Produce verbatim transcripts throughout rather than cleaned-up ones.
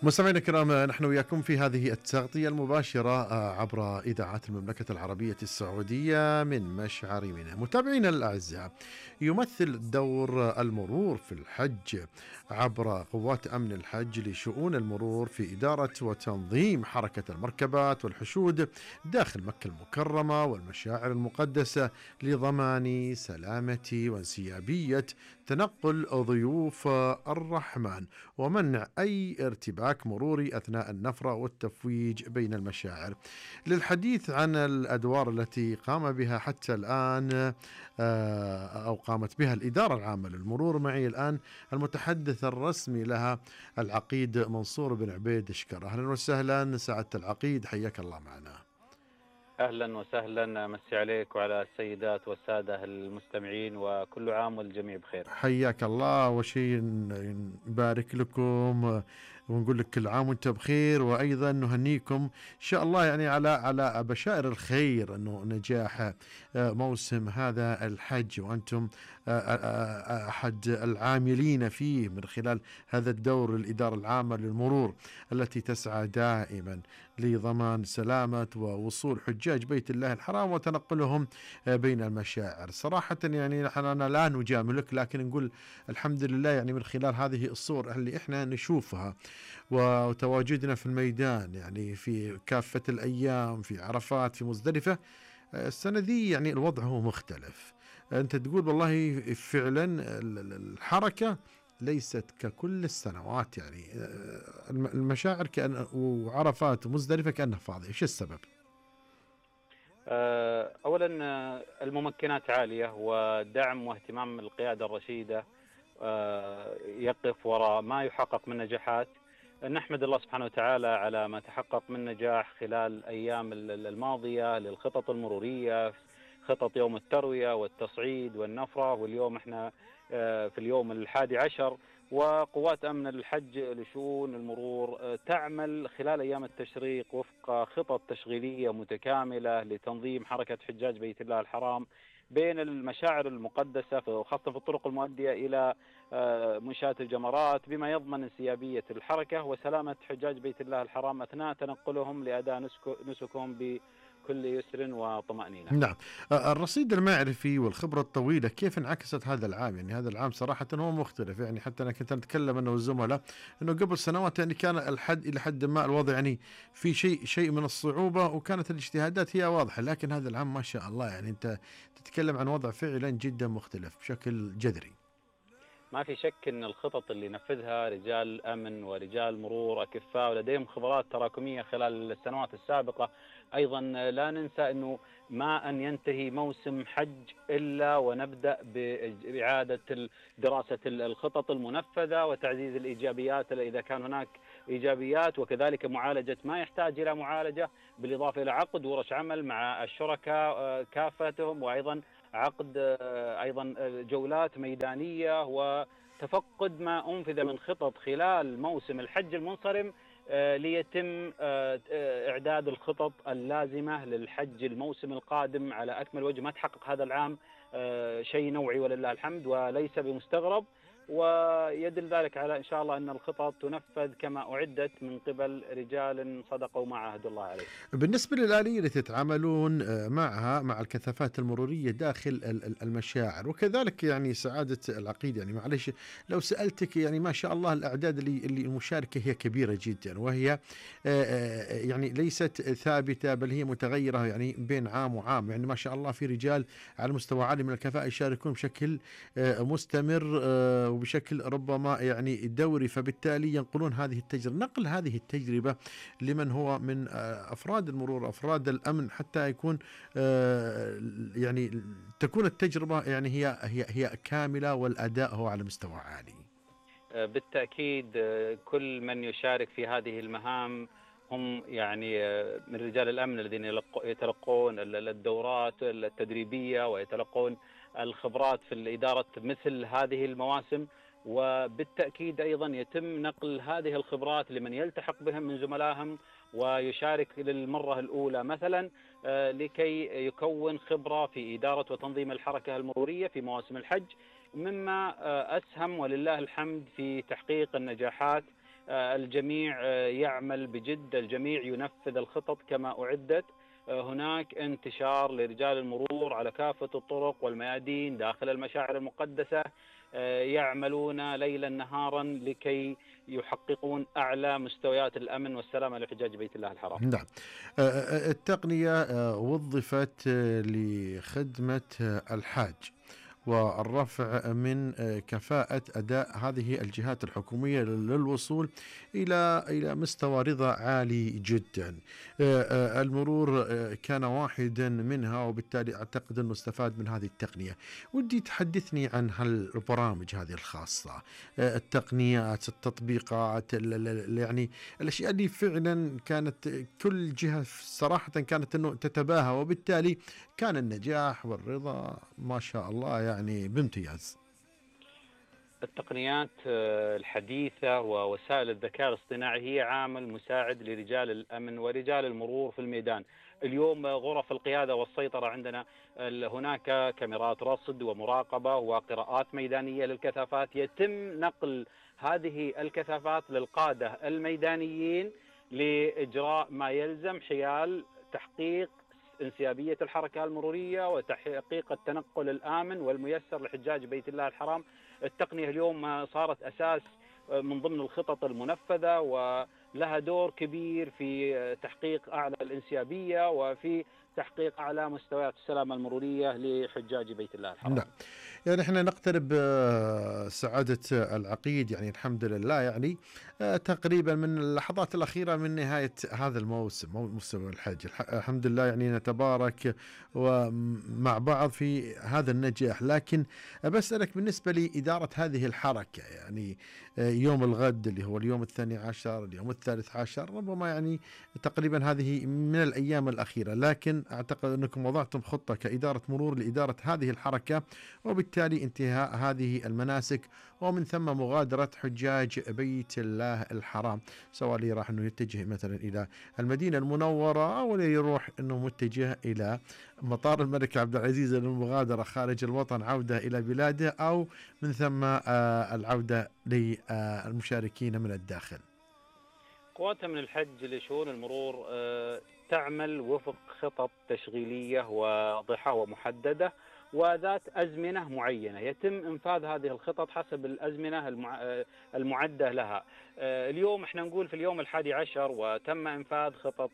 مستمعينا الكرام، نحن وياكم في هذه التغطية المباشرة عبر إذاعات المملكة العربية السعودية من مشعر منى. متابعينا الأعزاء، يمثل دور المرور في الحج عبر قوات أمن الحج لشؤون المرور في إدارة وتنظيم حركة المركبات والحشود داخل مكة المكرمة والمشاعر المقدسة لضمان سلامة وانسيابية تنقل ضيوف الرحمن ومنع أي ارتباك مروري أثناء النفرة والتفويج بين المشاعر. للحديث عن الأدوار التي قام بها حتى الآن آه، أو قامت بها الإدارة العامة للمرور، معي الآن المتحدث الرسمي لها العقيد منصور بن عبيد شكر. أهلا وسهلا سعادة العقيد، حياك الله معنا. أهلا وسهلا، مسي عليك وعلى السيدات والسادة المستمعين، وكل عام والجميع بخير. حياك الله، وشيء نبارك لكم ونقول لك كل عام وانت بخير، وايضا نهنيكم ان شاء الله يعني على على بشائر الخير انه نجاح موسم هذا الحج، وانتم احد العاملين فيه من خلال هذا الدور الاداره العامه للمرور التي تسعى دائما لضمان سلامه ووصول حجاج بيت الله الحرام وتنقلهم بين المشاعر. صراحه يعني نحن لا نجاملك، لكن نقول الحمد لله يعني من خلال هذه الصور اللي احنا نشوفها وتواجدنا في الميدان، يعني في كافة الأيام، في عرفات، في مزدلفة، السنة ذي يعني الوضع هو مختلف. أنت تقول والله فعلا الحركة ليست ككل السنوات، يعني المشاعر كأن وعرفات ومزدلفة كأنها فاضية. إيش السبب؟ أولا الممكنات عالية، ودعم واهتمام القيادة الرشيدة يقف وراء ما يحقق من نجاحات. نحمد الله سبحانه وتعالى على ما تحقق من نجاح خلال الأيام الماضية للخطط المرورية، خطط يوم التروية والتصعيد والنفرة، واليوم احنا في اليوم الحادي عشر، وقوات أمن الحج لشؤون المرور تعمل خلال أيام التشريق وفق خطط تشغيلية متكاملة لتنظيم حركة حجاج بيت الله الحرام بين المشاعر المقدسة، وخاصة في الطرق المؤدية إلى منشآت الجمرات، بما يضمن انسيابية الحركة وسلامة حجاج بيت الله الحرام أثناء تنقلهم لأداء نسكهم بكل يسر وطمأنينة. نعم. الرصيد المعرفي والخبرة الطويلة كيف انعكست هذا العام؟ يعني هذا العام صراحة هو مختلف، يعني حتى أنا كنت أتكلم أنا والزملاء أنه قبل سنوات يعني كان الحد إلى حد ما الوضع يعني في شيء شيء من الصعوبة، وكانت الاجتهادات هي واضحة، لكن هذا العام ما شاء الله يعني أنت تتكلم عن وضع فعلا جدا مختلف بشكل جذري. ما في شك أن الخطط اللي نفذها رجال أمن ورجال مرور أكفاء ولديهم خبرات تراكمية خلال السنوات السابقة. أيضا لا ننسى أنه ما أن ينتهي موسم حج إلا ونبدأ بإعادة دراسة الخطط المنفذة وتعزيز الإيجابيات إذا كان هناك إيجابيات، وكذلك معالجة ما يحتاج إلى معالجة، بالإضافة إلى عقد ورش عمل مع الشركاء كافتهم، وأيضا عقد أيضا جولات ميدانية وتفقد ما أنفذ من خطط خلال موسم الحج المنصرم ليتم إعداد الخطط اللازمة للحج الموسم القادم على أكمل وجه. ما تحقق هذا العام شيء نوعي ولله الحمد وليس بمستغرب، ويدل ذلك على إن شاء الله أن الخطط تنفذ كما أعدت من قبل رجال صدقوا ما عهد الله عليه. بالنسبة للآلية التي تتعاملون معها مع الكثافات المرورية داخل المشاعر، وكذلك يعني سعادة العقيد، يعني معلش لو سألتك، يعني ما شاء الله الأعداد اللي اللي المشاركة هي كبيرة جدا، وهي يعني ليست ثابتة بل هي متغيرة يعني بين عام وعام، يعني ما شاء الله في رجال على مستوى عالي من الكفاءة يشاركون بشكل مستمر وبشكل ربما يعني دوري، فبالتالي ينقلون هذه التجربة. نقل هذه التجربة لمن هو من أفراد المرور أفراد الأمن حتى يكون يعني تكون التجربة يعني هي هي هي كاملة والأداء هو على مستوى عالي. بالتأكيد كل من يشارك في هذه المهام هم يعني من رجال الأمن الذين يتلقون الدورات التدريبية ويتلقون الخبرات في الإدارة مثل هذه المواسم، وبالتأكيد أيضا يتم نقل هذه الخبرات لمن يلتحق بهم من زملائهم ويشارك للمرة الأولى مثلا لكي يكون خبرة في إدارة وتنظيم الحركة المرورية في مواسم الحج، مما أسهم ولله الحمد في تحقيق النجاحات الجميع يعمل بجد، الجميع ينفذ الخطط كما أعدت. هناك انتشار لرجال المرور على كافة الطرق والميادين داخل المشاعر المقدسة، يعملون ليلا نهارا لكي يحققون أعلى مستويات الأمن والسلامة لحجاج بيت الله الحرام. نعم. التقنية وظفت لخدمة الحاج والرفع من كفاءة أداء هذه الجهات الحكومية للوصول إلى إلى مستوى رضا عالي جدا. المرور كان واحدا منها، وبالتالي أعتقد أنه استفاد من هذه التقنية. ودي تحدثني عن هالبرامج هذه الخاصة، التقنيات، التطبيقات، يعني الأشياء اللي فعلا كانت كل جهة صراحة كانت أنه تتباهى، وبالتالي كان النجاح والرضا ما شاء الله يعني بامتياز. التقنيات الحديثة ووسائل الذكاء الاصطناعي هي عامل مساعد لرجال الأمن ورجال المرور في الميدان. اليوم غرف القيادة والسيطرة عندنا هناك كاميرات رصد ومراقبة وقراءات ميدانية للكثافات، يتم نقل هذه الكثافات للقادة الميدانيين لإجراء ما يلزم حيال تحقيق انسيابية الحركة المرورية وتحقيق التنقل الآمن والميسر لحجاج بيت الله الحرام. التقنية اليوم صارت أساس من ضمن الخطط المنفذة، ولها دور كبير في تحقيق أعلى الانسيابية وفي تحقيق أعلى مستويات السلامة المرورية لحجاج بيت الله الحرام. نعم. يعني احنا نقترب سعادة العقيد، يعني الحمد لله، يعني تقريبا من اللحظات الأخيرة من نهاية هذا الموسم، موسم الحج. الحمد لله يعني نتبارك ومع بعض في هذا النجاح. لكن بسألك بالنسبة لإدارة هذه الحركة، يعني يوم الغد اللي هو اليوم الثاني عشر، اليوم الثالث عشر، ربما يعني تقريبا هذه من الأيام الأخيرة، لكن أعتقد أنكم وضعتم خطة كإدارة مرور لإدارة هذه الحركة، وبالتالي انتهاء هذه المناسك، ومن ثم مغادرة حجاج بيت الله الحرام، سواء اللي راح انه يتجه مثلا الى المدينة المنورة، او اللي يروح انه متجه الى مطار الملك عبد العزيز للمغادرة خارج الوطن، عودة الى بلاده، او من ثم العودة للمشاركين من الداخل. قوات من الحج لشؤون المرور تعمل وفق خطط تشغيلية واضحة ومحددة وذات أزمنة معينة، يتم إنفاذ هذه الخطط حسب الأزمنة المعدة لها. اليوم احنا نقول في اليوم الحادي عشر وتم إنفاذ خطط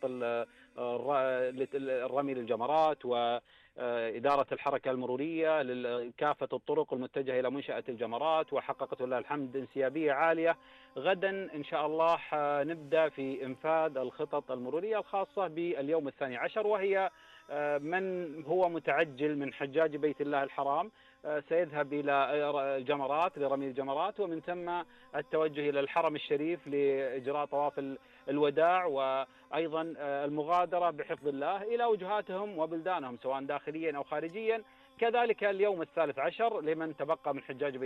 الرمي للجمرات وإدارة الحركة المرورية لكافة الطرق المتجهة إلى منشأة الجمرات، وحققت لله الحمد انسيابية عالية. غدا إن شاء الله نبدأ في إنفاذ الخطط المرورية الخاصة باليوم الثاني عشر، وهي من هو متعجل من حجاج بيت الله الحرام سيذهب إلى الجمرات لرمي الجمرات، ومن ثم التوجه إلى الحرم الشريف لإجراء طواف الوداع، وأيضا المغادرة بحفظ الله إلى وجهاتهم وبلدانهم سواء داخليا أو خارجيا. كذلك اليوم الثالث عشر لمن تبقى من حجاج